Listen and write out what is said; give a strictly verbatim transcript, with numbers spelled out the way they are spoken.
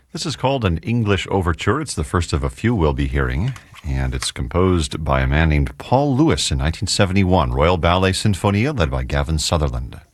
This is called an English overture. It's the first of a few we'll be hearing, and it's composed by a man named Paul Lewis in nineteen seventy-one. Royal Ballet Sinfonia, led by Gavin Sutherland.